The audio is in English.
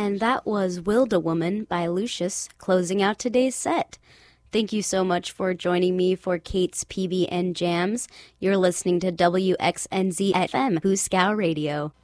And that was Wilda Woman by Lucius, closing out today's set. Thank you so much for joining me for Kate's PBN Jams. You're listening to WXNZ FM, Hooskow Radio.